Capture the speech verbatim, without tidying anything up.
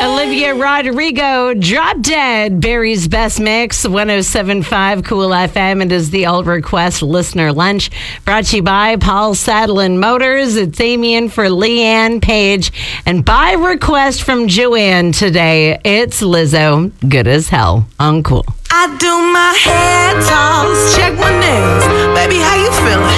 Olivia Rodrigo, Drop Dead, Barry's Best Mix, one oh seven point five Cool F M. It is the All Request Listener Lunch, brought to you by Paul Sadlin Motors. It's Amy in for Leanne Page. And by request from Joanne today, it's Lizzo, Good as Hell, on Cool. I do my hair toss, check my nails. Baby, how you feeling?